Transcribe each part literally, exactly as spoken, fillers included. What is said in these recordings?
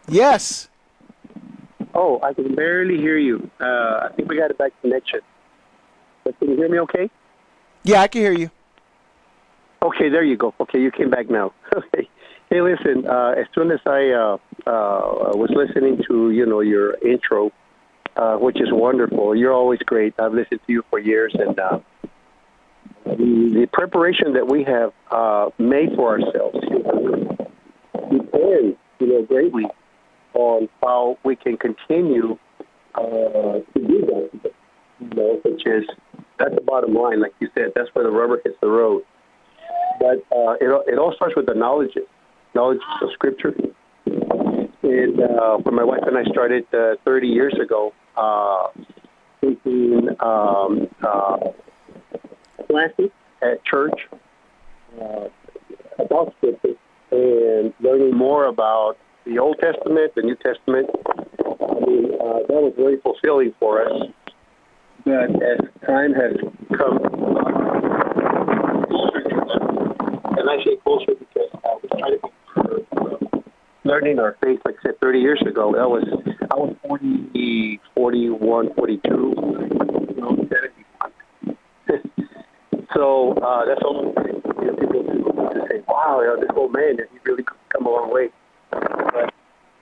Yes. Oh, I can barely hear you. Uh, I think we got a bad connection. But can you hear me okay? Yeah, I can hear you. Okay, there you go. Okay, you came back now. Okay. Hey, listen, uh, as soon as I uh, uh, was listening to, you know, your intro, uh, which is wonderful. You're always great. I've listened to you for years, and uh, the, the preparation that we have uh, made for ourselves depends, you know, greatly on how we can continue uh, to do that. You know, which is, that's the bottom line. Like you said, that's where the rubber hits the road. But uh, it, it all starts with the knowledge, knowledge of Scripture. And uh, when my wife and I started uh, thirty years ago, uh, taking um, uh, classes at church uh, about Scripture and learning more about the Old Testament, the New Testament, I mean, uh, that was very fulfilling for us. But as time has come closer to that, and I say closer because I was trying to learning our faith, like I said, thirty years ago. That was I was forty, forty-one, forty-two, you know, seventy-one. So uh, that's all. You know, people to say, "Wow, you know, this old man, he really come a long way." But,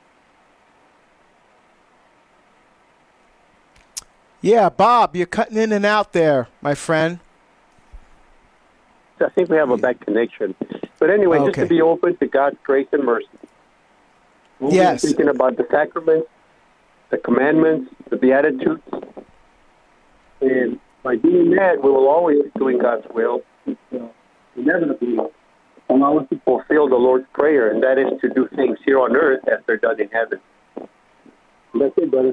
Yeah, Bob, you're cutting in and out there, my friend. I think we have a bad connection. But anyway, just Okay. to be open to God's grace and mercy. We'll Yes. be speaking about the sacraments, the commandments, the Beatitudes. And by doing that, we will always be doing God's will. So inevitably, allow us to fulfill the Lord's Prayer, and that is to do things here on earth as they're done in heaven. That's it, brother.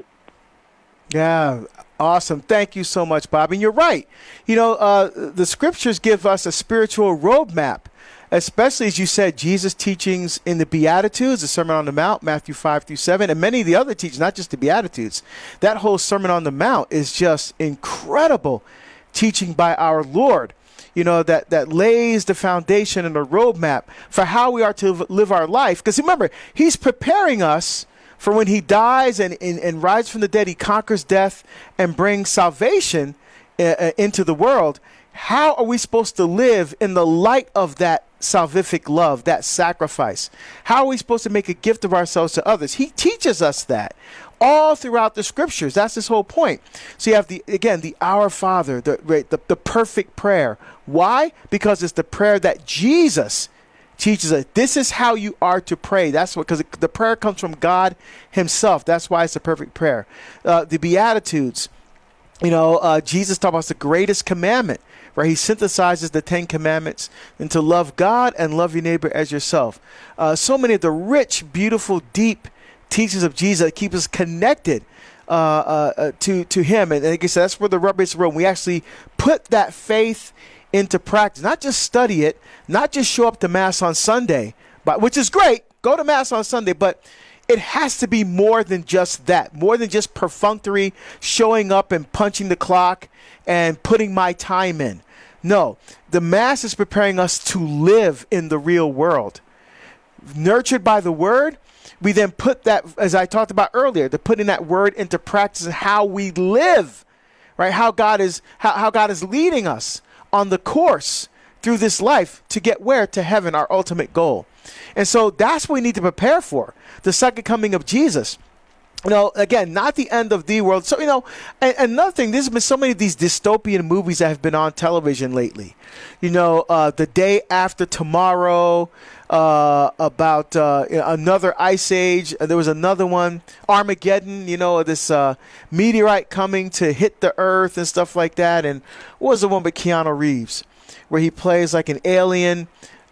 Yeah, awesome. Thank you so much, Bob. And you're right. You know, uh, the scriptures give us a spiritual roadmap, especially, as you said, Jesus' teachings in the Beatitudes, the Sermon on the Mount, Matthew five through seven, and many of the other teachings, not just the Beatitudes. That whole Sermon on the Mount is just incredible teaching by our Lord, you know, that, that lays the foundation and the roadmap for how we are to live our life. Because remember, he's preparing us for when he dies and, and, and rises from the dead, he conquers death and brings salvation uh, into the world. How are we supposed to live in the light of that salvific love, that sacrifice? How are we supposed to make a gift of ourselves to others? He teaches us that all throughout the scriptures. That's his whole point. So you have, the again, the Our Father, the, the, the perfect prayer. Why? Because it's the prayer that Jesus teaches us. This is how you are to pray. That's what, because the prayer comes from God himself. That's why it's the perfect prayer. Uh, the Beatitudes, you know, uh, Jesus talks about the greatest commandment, where he synthesizes the Ten Commandments and to love God and love your neighbor as yourself. Uh, so many of the rich, beautiful, deep teachings of Jesus that keep us connected uh, uh, uh, to, to him. And like I said, that's where the rubber hits the road. We actually put that faith into practice, not just study it, not just show up to Mass on Sunday, but which is great. Go to Mass on Sunday, but it has to be more than just that, more than just perfunctory showing up and punching the clock and putting my time in. No, the Mass is preparing us to live in the real world. Nurtured by the Word, we then put that, as I talked about earlier, to putting that Word into practice and how we live, right? How God is how, how God is leading us on the course through this life to get where? To heaven, our ultimate goal. And so that's what we need to prepare for, the second coming of Jesus. You know, again, not the end of the world. So, you know, and, and another thing, there's been so many of these dystopian movies that have been on television lately. You know, uh, The Day After Tomorrow, uh, about uh, another ice age. Uh, there was another one, Armageddon, you know, this uh, meteorite coming to hit the earth and stuff like that. And what was the one with Keanu Reeves, where he plays like an alien,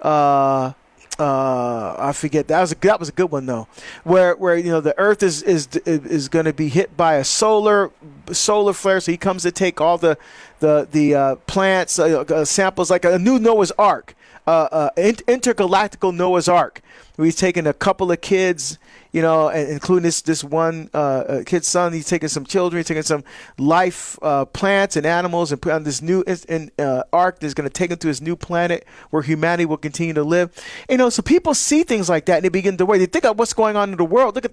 uh, uh I forget, that was a that was a good one though, where where you know the earth is is is going to be hit by a solar solar flare, so he comes to take all the the the uh, plants uh, uh, samples, like a new Noah's Ark, uh, uh intergalactical Noah's Ark, where he's taking a couple of kids, you know, and including this this one uh, uh, kid's son. He's taking some children, he's taking some life uh, plants and animals, and put on this new in, uh, ark that's going to take him to his new planet where humanity will continue to live. You know, so people see things like that and they begin to worry. They think of what's going on in the world. Look at